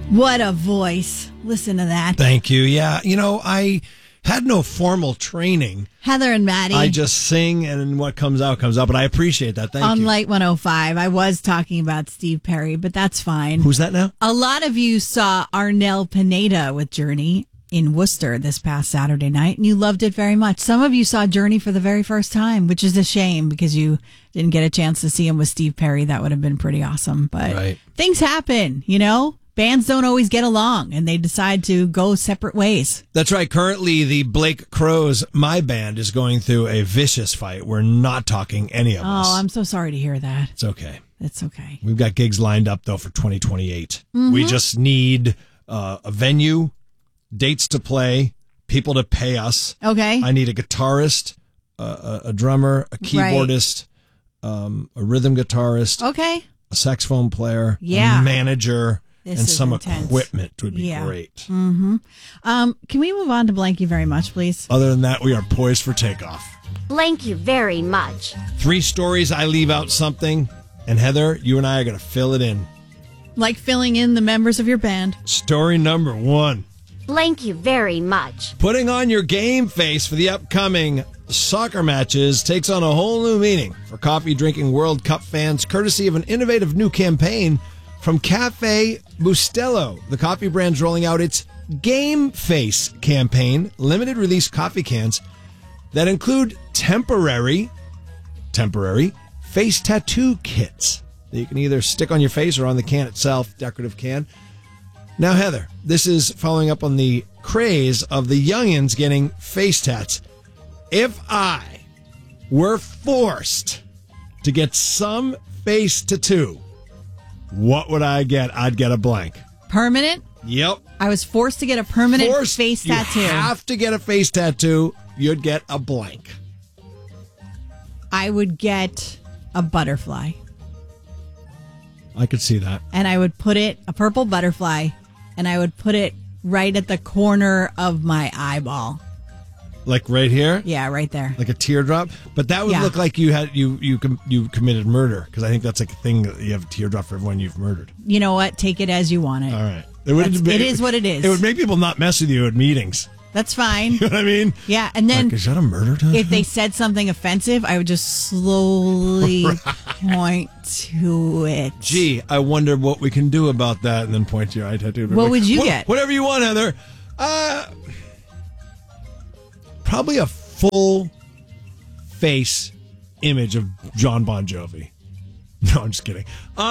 What a voice. Listen to that. Thank you. Yeah, I had no formal training. Heather and Maddie. I just sing, and what comes out, but I appreciate that. Thank you. On Light 105, I was talking about Steve Perry, but that's fine. Who's that now? A lot of you saw Arnel Pineda with Journey in Worcester this past Saturday night, and you loved it very much. Some of you saw Journey for the very first time, which is a shame because you didn't get a chance to see him with Steve Perry. That would have been pretty awesome. But Things happen, Bands don't always get along, and they decide to go separate ways. That's right. Currently, the Blake Crows, my band, is going through a vicious fight. We're not talking any of us. Oh, I'm so sorry to hear that. It's okay. It's okay. We've got gigs lined up, though, for 2028. Mm-hmm. We just need a venue, dates to play, people to pay us. Okay. I need a guitarist, a drummer, a keyboardist, a rhythm guitarist. Okay. A saxophone player, a manager, and some intense equipment would be great. Mm-hmm. Can we move on to Blank You Very Much, please? Other than that, we are poised for takeoff. Blank you very much. 3 stories, I leave out something, and Heather, you and I are going to fill it in. Like filling in the members of your band. Story number 1. Blank you very much. Putting on your game face for the upcoming soccer matches takes on a whole new meaning for coffee-drinking World Cup fans, courtesy of an innovative new campaign from Cafe Bustelo. The coffee brand's rolling out its Game Face campaign, limited release coffee cans that include temporary face tattoo kits that you can either stick on your face or on the can itself, decorative can. Now, Heather, this is following up on the craze of the youngins getting face tats. If I were forced to get some face tattoo, what would I get? I'd get a blank. Permanent? Yep. I was forced to get a permanent face tattoo. You have to get a face tattoo. You'd get a blank. I would get a butterfly. I could see that. And I would put it, a purple butterfly, and I would put it right at the corner of my eyeball. Like right here? Yeah, right there. Like a teardrop? But that would look like you committed murder, because I think that's like a thing that you have a teardrop for everyone you've murdered. You know what? Take it as you want it. All right. It is what it is. It would make people not mess with you at meetings. That's fine. You know what I mean? Yeah, and then... Like, is that a murder tattoo? If they said something offensive, I would just slowly point to it. Gee, I wonder what we can do about that, and then point to your eye tattoo. What would you get? Whatever you want, Heather. Probably a full face image of John Bon Jovi. No, I'm just kidding.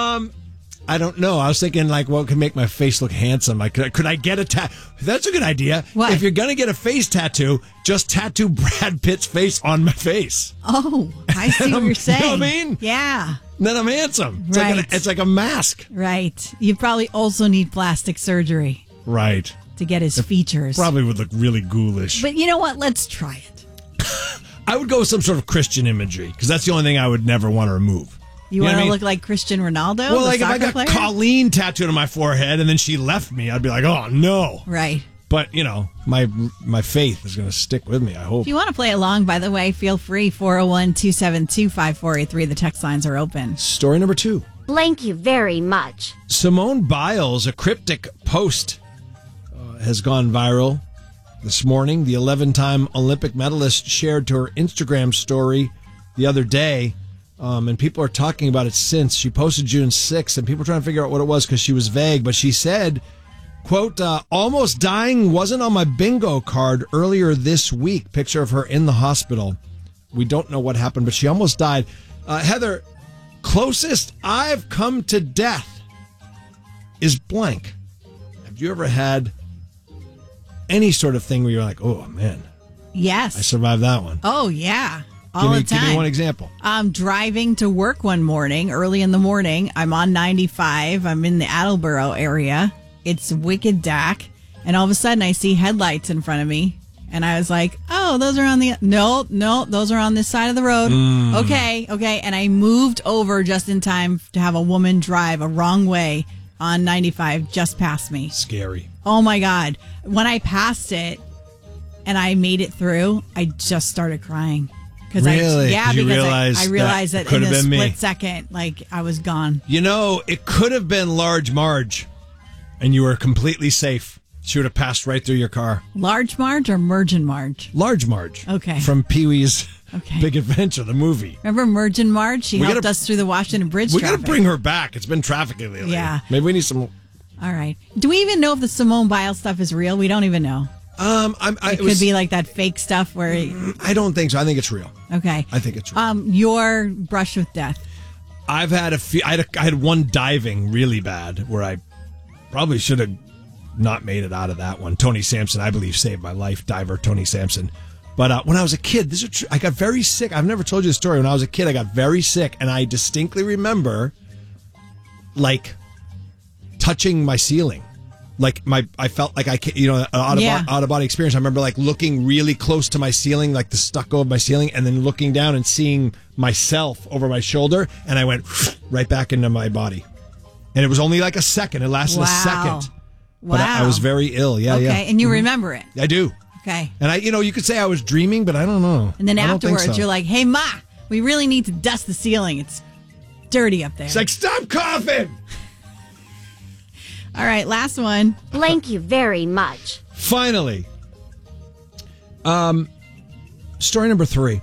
I don't know. I was thinking, like, what could make my face look handsome? Could I get a tattoo? That's a good idea. What? If you're going to get a face tattoo, just tattoo Brad Pitt's face on my face. Oh, I see what you're saying. You know what I mean? Yeah. Then I'm handsome. It's Right. It's like a mask. Right. You probably also need plastic surgery. Right. To get his features. Probably would look really ghoulish. But you know what? Let's try it. I would go with some sort of Christian imagery, because that's the only thing I would never want to remove. You want to look like Cristiano Ronaldo? Well, like if I soccer got player? Colleen tattooed on my forehead and then she left me, I'd be like, oh, no. Right. But, my faith is going to stick with me, I hope. If you want to play along, by the way, feel free. 401-272-5483. The text lines are open. Story number 2. Blank you very much. Simone Biles, a cryptic post, has gone viral this morning. The 11-time Olympic medalist shared to her Instagram story the other day. And people are talking about it since. She posted June 6th, and people are trying to figure out what it was because she was vague. But she said, quote, almost dying wasn't on my bingo card earlier this week. Picture of her in the hospital. We don't know what happened, but she almost died. Heather, closest I've come to death is blank. Have you ever had any sort of thing where you're like, oh, man. Yes. I survived that one. Oh, yeah. All the time. Give me one example. I'm driving to work one morning, early in the morning. I'm on 95. I'm in the Attleboro area. It's wicked dark. And all of a sudden, I see headlights in front of me. And I was like, oh, those are on the... No, those are on this side of the road. Okay. And I moved over just in time to have a woman drive a wrong way on 95 just past me. Scary. Oh, my God. When I passed it and I made it through, I just started crying. Really? I realized that in a split me. second, like, I was gone. It could have been Large Marge. and you were completely safe. She would have passed right through your car. Large Marge or Mergin Marge? Large Marge. Okay. From Pee-wee's Okay. Big Adventure, the movie. Remember Mergin Marge? She helped gotta- us through the Washington Bridge We got to traffic. bring her back. It's been trafficking lately. Yeah. Maybe we need some. All right. Do we even know if the Simone Biles stuff is real? We don't even know. It was- could be like that fake stuff where. I don't think so. I think it's real. Okay. I think it's real. Your brush with death. I've had a few. I had one diving really bad where I probably should have not made it out of that one. Tony Sampson, I believe, saved my life. Diver Tony Sampson. But when I was a kid, I got very sick. I've never told you the story. When I was a kid, I got very sick, and I distinctly remember, like, touching my ceiling. Like I felt like an out of body experience. I remember like looking really close to my ceiling, like the stucco of my ceiling, and then looking down and seeing myself over my shoulder, and I went right back into my body. And it was only like a second. It lasted a second. But I was very ill. Yeah, okay. yeah. And you remember it. I do. Okay. And you could say I was dreaming, but I don't know. And then I don't think afterwards, so. you're like, hey, Ma, we really need to dust the ceiling. It's dirty up there. It's like, stop coughing! All right, last one. Thank you very much. Finally. Story number 3.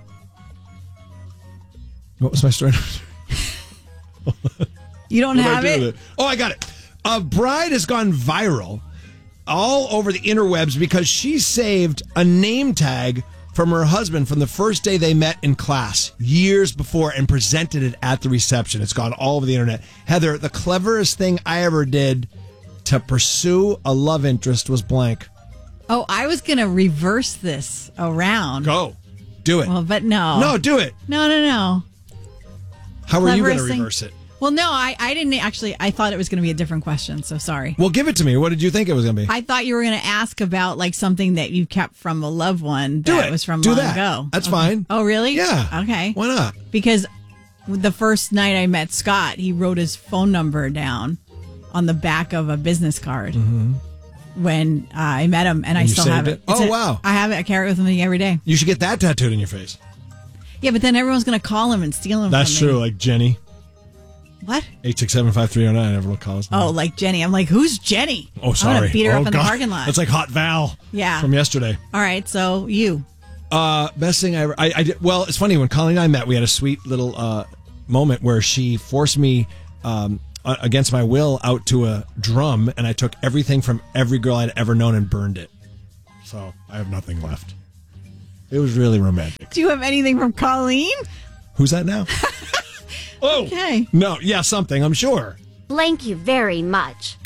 What was my story number 3? You don't have What do I do it? with Oh, I got it. A bride has gone viral all over the interwebs because she saved a name tag from her husband from the first day they met in class years before and presented it at the reception. It's gone all over the internet. Heather, the cleverest thing I ever did to pursue a love interest was blank. Oh, I was going to reverse this around. Go. Do it. Well, but no. No, do it. No. How are you going to Cleverest thing- reverse it? Well, no, I didn't actually. I thought it was going to be a different question, so sorry. Well, give it to me. What did you think it was going to be? I thought you were going to ask about like something that you kept from a loved one Do that it. was from Do long that. ago. That's Okay. fine. Oh, really? Yeah. Okay. Why not? Because the first night I met Scott, he wrote his phone number down on the back of a business card when I met him, and I you still saved have it? it. Oh, wow. I have it. I carry it with me every day. You should get that tattooed in your face. Yeah, but then everyone's going to call him and steal him That's from me. true. Like Jenny. What? 867-5309. Everyone calls. Oh, like Jenny. I'm like, who's Jenny? Oh, I'm sorry. going to beat her Oh, up in the God. parking lot. That's like Hot Val. Yeah. From yesterday. All right, so you. Best thing I ever. I did. Well, it's funny when Colleen and I met. We had a sweet little moment where she forced me against my will out to a drum, and I took everything from every girl I'd ever known and burned it. So I have nothing left. It was really romantic. Do you have anything from Colleen? Who's that now? Oh, Okay. no, yeah, something. I'm sure. Thank you very much.